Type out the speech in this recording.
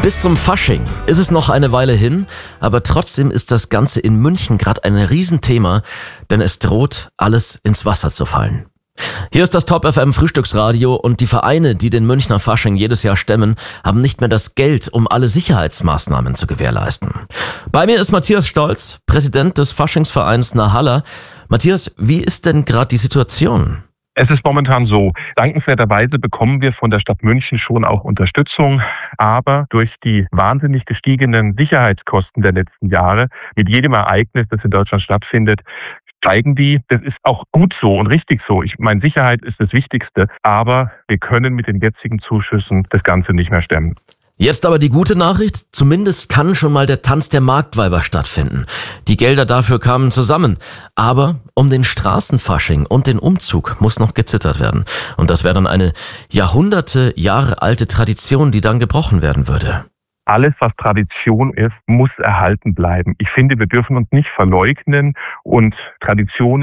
Bis zum Fasching ist es noch eine Weile hin, aber trotzdem ist das Ganze in München gerade ein Riesenthema, denn es droht, alles ins Wasser zu fallen. Hier ist das Top FM Frühstücksradio und die Vereine, die den Münchner Fasching jedes Jahr stemmen, haben nicht mehr das Geld, um alle Sicherheitsmaßnahmen zu gewährleisten. Bei mir ist Matthias Stolz, Präsident des Faschingsvereins Narhalla. Matthias, wie ist denn gerade die Situation? Es ist momentan so, dankenswerterweise bekommen wir von der Stadt München schon auch Unterstützung, aber durch die wahnsinnig gestiegenen Sicherheitskosten der letzten Jahre, mit jedem Ereignis, das in Deutschland stattfindet, steigen die. Das ist auch gut so und richtig so. Ich meine, Sicherheit ist das Wichtigste, aber wir können mit den jetzigen Zuschüssen das Ganze nicht mehr stemmen. Jetzt aber die gute Nachricht, zumindest kann schon mal der Tanz der Marktweiber stattfinden. Die Gelder dafür kamen zusammen. Aber um den Straßenfasching und den Umzug muss noch gezittert werden. Und das wäre dann eine Jahre alte Tradition, die dann gebrochen werden würde. Alles, was Tradition ist, muss erhalten bleiben. Ich finde, wir dürfen uns nicht verleugnen und Traditionen